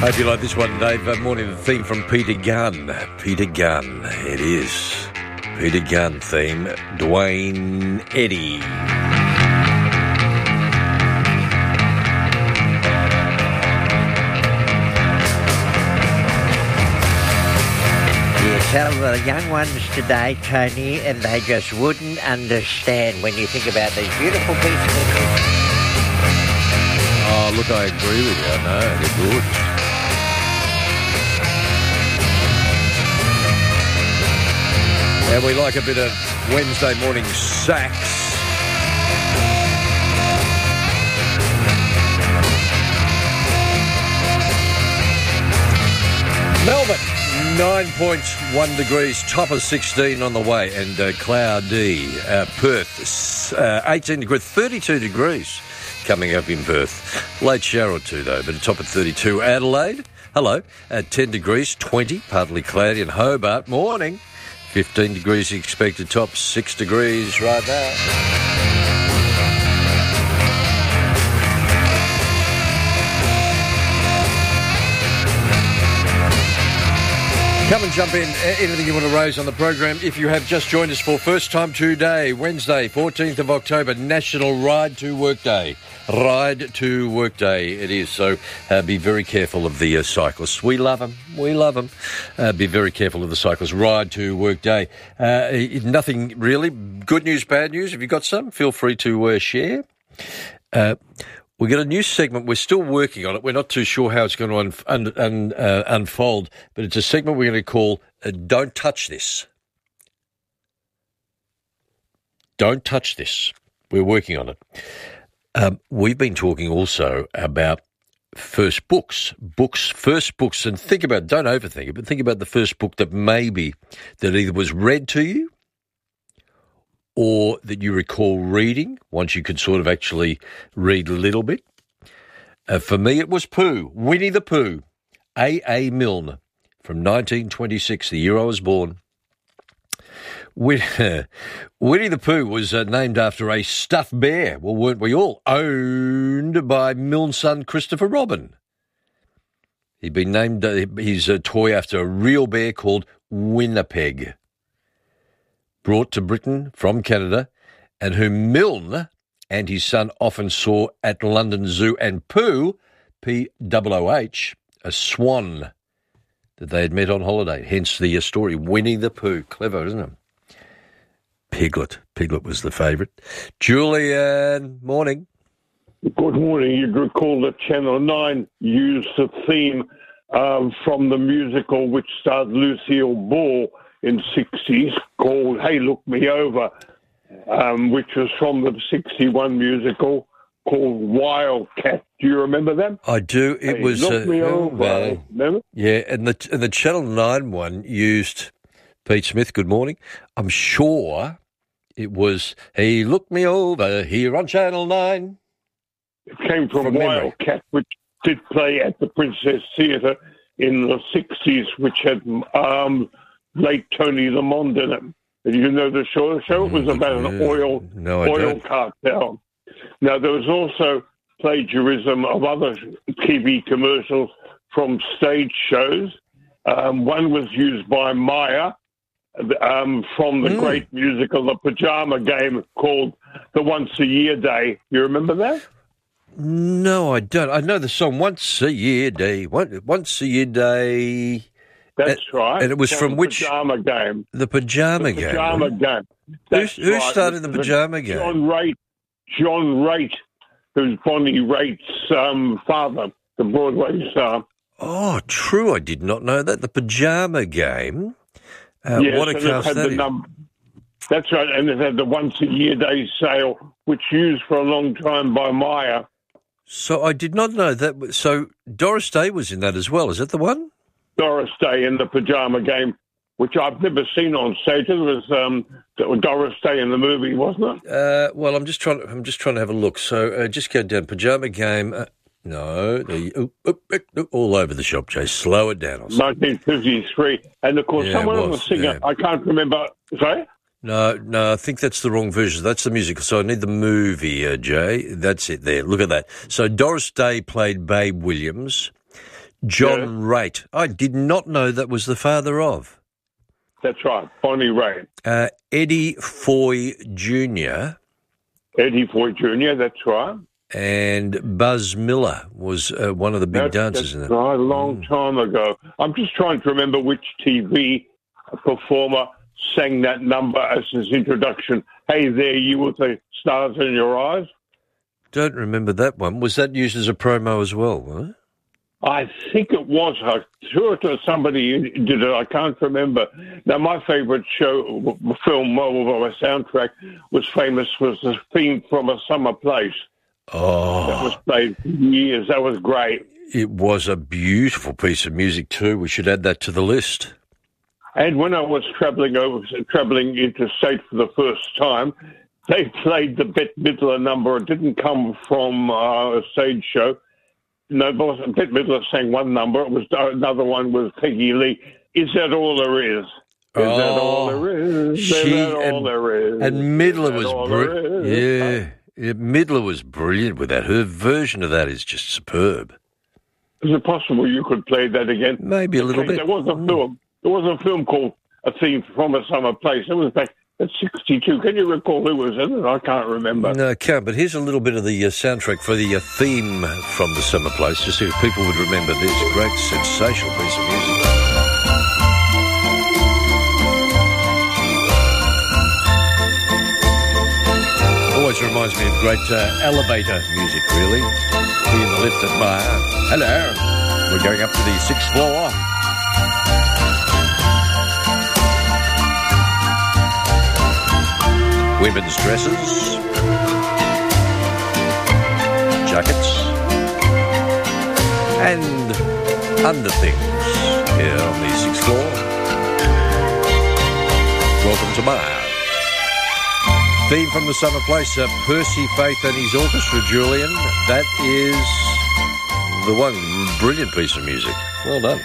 Hope you like this one, Dave. Morning, the theme from Peter Gunn. Peter Gunn, it is. Peter Gunn theme, Dwayne Eddy. You tell the young ones today, Tony, and they just wouldn't understand when you think about these beautiful pieces of music. Oh, look, I agree with you. I know, they're gorgeous. And we like a bit of Wednesday morning sax. Melbourne, 9.1 degrees, top of 16 on the way, and cloudy. Perth, 18 degrees, 32 degrees coming up in Perth. Late shower or two, though, but a top of 32. Adelaide, hello, at 10 degrees, 20, partly cloudy. In Hobart, morning. 15 degrees expected, top 6 degrees right now. Come and jump in, anything you want to raise on the program. If you have just joined us for first time today, Wednesday, 14th of October, National Ride to Work Day. Ride to Work Day it is, so be very careful of the cyclists. We love them, we love them. Be very careful of the cyclists. Ride to Work Day. Nothing really. Good news, bad news. If you've got some, feel free to share. We've got a new segment. We're still working on it. We're not too sure how it's going to unfold, but it's a segment we're going to call Don't Touch This. Don't touch this. We're working on it. We've been talking also about first books, and think about, don't overthink it, but think about the first book that either was read to you or that you recall reading once you could sort of actually read a little bit. For me, it was Pooh, Winnie the Pooh, A.A. Milne, from 1926, the year I was born. Winnie the Pooh was named after a stuffed bear, well, weren't we all, owned by Milne's son Christopher Robin. He'd been named his toy after a real bear called Winnipeg, brought to Britain from Canada, and whom Milne and his son often saw at London Zoo, and Pooh, P-O-O-H, a swan that they had met on holiday, hence the story, Winnie the Pooh. Clever, isn't it? Piglet was the favourite. Julian, morning. Good morning. You'd recall that Channel 9 used the theme from the musical which starred Lucille Ball in 60s called Hey Look Me Over, which was from the 61 musical called Wildcat. Do you remember that? I do. It hey, was... Look Me Over. Remember? Yeah, and the Channel 9 one used Pete Smith, good morning. I'm sure it was Hey Look Me Over here on Channel 9. It came from Wildcat, which did play at the Princess Theatre in the 60s, which had late Tony Lamond in it. Did you know the show? It was about an oil cartel. Now, there was also plagiarism of other TV commercials from stage shows. One was used by Maya from the great musical The Pajama Game called The Once a Year Day. You remember that? No, I don't. I know the song Once a Year Day. Once a Year Day. That's right. And it was from which? Pajama Game. The Pajama Game. Pajama Game. Who started the Pajama Game? John Raitt, who's Bonnie Raitt's father, the Broadway star. Oh, true. I did not know that. The Pajama Game. Yes, what a cast that is. That's right, and it had the Once a Year Day sale, which used for a long time by Maya. So I did not know that. So Doris Day was in that as well. Is that the one? Doris Day in the Pajama Game, which I've never seen on stage. It was Doris Day in the movie, wasn't it? Well, I'm just trying to have a look. So just go down. Pajama Game. No, all over the shop, Jay. Slow it down. 1953, and of course, someone was singing. Yeah. I can't remember. Sorry. No, I think that's the wrong version. That's the musical. So I need the movie, Jay. That's it there. Look at that. So Doris Day played Babe Williams. John Raitt. I did not know that was the father of. That's right, Bonnie Raitt. Eddie Foy Jr. Eddie Foy Jr., that's right. And Buzz Miller was one of the big dancers in that. Right, a long time ago. I'm just trying to remember which TV performer sang that number as his introduction. Hey there, you with the stars in your eyes. Don't remember that one. Was that used as a promo as well? Huh? I think it was. I'm sure it was somebody did it. I can't remember. Now, my favourite film, or soundtrack, was the theme from A Summer Place. Oh. That was played for years. That was great. It was a beautiful piece of music too. We should add that to the list. And when I was travelling interstate for the first time, they played the Bette Midler number. It didn't come from a stage show. No, Bette Midler sang one number. It was another one with Peggy Lee. Is that all there is? Is that all there is? Is that all there is? And Midler was brilliant. Yeah, Midler was brilliant with that. Her version of that is just superb. Is it possible you could play that again? Maybe a little bit. There was a film. There was a film called A Theme from a Summer Place. It was back at 62. Can you recall who was in it? I can't remember. No, I can't. But here's a little bit of the soundtrack for the theme from the Summer Place, to see if people would remember this great, sensational piece of music. Always reminds me of great elevator music, really. Be in the lift at my hello. We're going up to the 6th floor. Women's dresses, jackets, and underthings here on the 6th floor. Welcome to my theme from the Summer Place, Percy Faith and his orchestra, Julian. That is the one brilliant piece of music. Well done.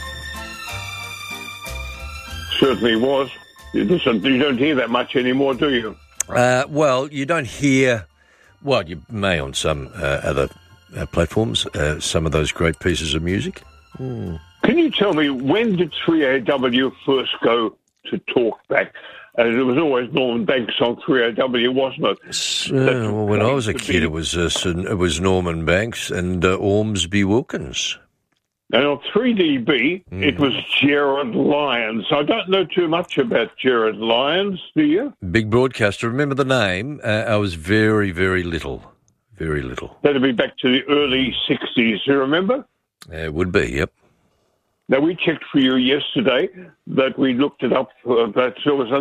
Certainly was. You don't hear that much anymore, do you? Well, you don't hear... Well, you may on some other platforms, some of those great pieces of music. Can you tell me, when did 3AW first go to talkback? And it was always Norman Banks on 3AW, wasn't it? Well, when I was a kid, it was Norman Banks and Ormsby Wilkins. And on 3DB, it was Gerard Lyons. I don't know too much about Gerard Lyons, do you? Big broadcaster. Remember the name? I was very, very little. Very little. That'd be back to the early 60s, you remember? It would be, yep. Now, we checked for you yesterday that we looked it up, that there was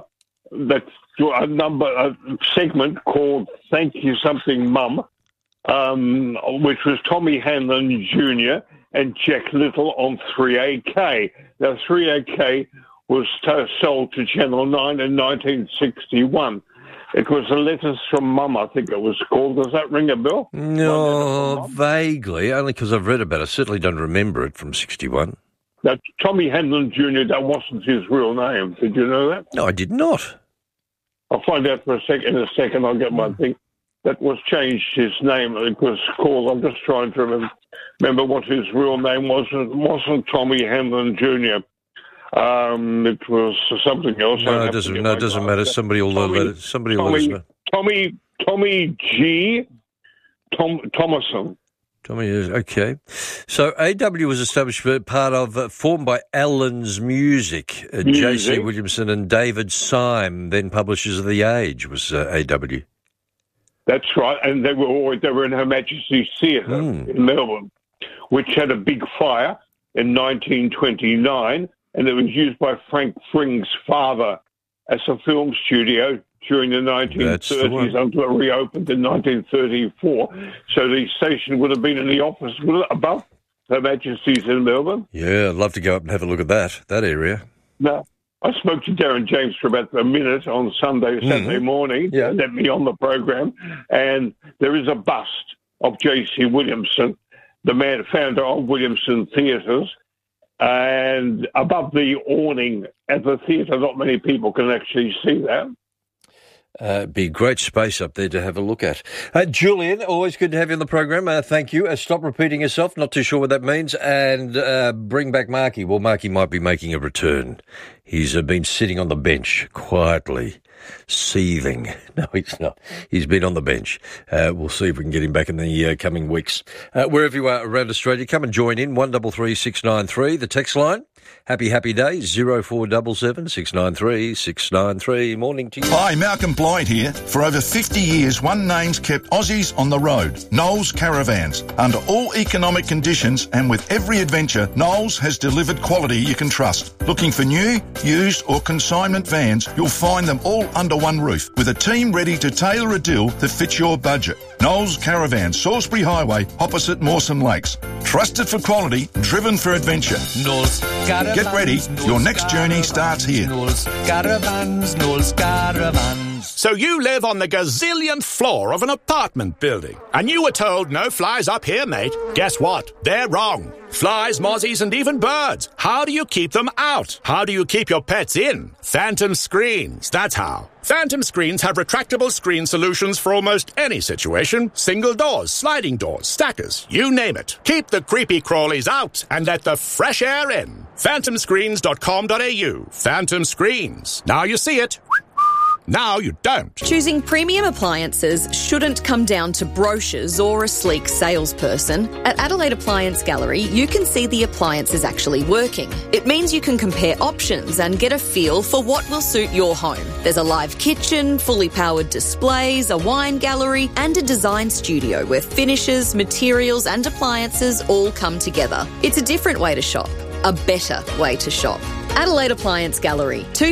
a segment called Thank You Something Mum, which was Tommy Hanlon Jr., and Jack Little on 3AK. Now, 3AK was sold to Channel 9 in 1961. It was Letters from Mum, I think it was called. Does that ring a bell? No, vaguely, only because I've read about it. I certainly don't remember it from 61. Now, Tommy Hanlon Jr., that wasn't his real name. Did you know that? No, I did not. I'll find out in a second. I'll get my thing. That was changed his name. It was called, I'm just trying to remember what his real name was. It wasn't Tommy Hanlon Jr. It was something else. No, it doesn't matter. Somebody will let it. Somebody will let us know. Tommy G. Thomason. Tommy is okay. So AW was established formed by Alan's Music. J.C. Williamson and David Syme, then publishers of The Age, was AW. That's right, and they were in Her Majesty's Theatre in Melbourne, which had a big fire in 1929, and it was used by Frank Fring's father as a film studio during the 1930s until it reopened in 1934. So the station would have been in the office above Her Majesty's in Melbourne. Yeah, I'd love to go up and have a look at that area. No. I spoke to Darren James for about a minute on Saturday morning. Yeah. Let me on the program. And there is a bust of J.C. Williamson, the founder of Williamson Theatres. And above the awning at the theatre, not many people can actually see that. Be a great space up there to have a look at. Julian, always good to have you on the program. Thank you. Stop repeating yourself. Not too sure what that means. And bring back Marky. Well, Marky might be making a return. He's been sitting on the bench quietly, seething. No, he's not. He's been on the bench. We'll see if we can get him back in the coming weeks. Wherever you are around Australia, come and join in. 133 693, the text line. Happy day, 0477 693 693. Morning to you. Hi, Malcolm Blythe here. For over 50 years, one name's kept Aussies on the road. Knowles Caravans. Under all economic conditions and with every adventure, Knowles has delivered quality you can trust. Looking for new, used or consignment vans, you'll find them all under one roof with a team ready to tailor a deal that fits your budget. Knowles Caravans, Salisbury Highway, opposite Mawson Lakes. Trusted for quality, driven for adventure. Knowles Caravans. Get ready, your next journey starts here. Knowles Caravans, Knowles Caravans. So you live on the gazillionth floor of an apartment building, and you were told no flies up here, mate. Guess what? They're wrong. Flies, mozzies, and even birds. How do you keep them out? How do you keep your pets in? Phantom Screens, that's how. Phantom Screens have retractable screen solutions for almost any situation. Single doors, sliding doors, stackers, you name it. Keep the creepy crawlies out and let the fresh air in. phantomscreens.com.au. Phantom Screens. Now you see it. Now you don't. Choosing premium appliances shouldn't come down to brochures or a sleek salesperson. At Adelaide Appliance Gallery, you can see the appliances actually working. It means you can compare options and get a feel for what will suit your home. There's a live kitchen, fully powered displays, a wine gallery, and a design studio where finishes, materials, and appliances all come together. It's a different way to shop, a better way to shop. Adelaide Appliance Gallery,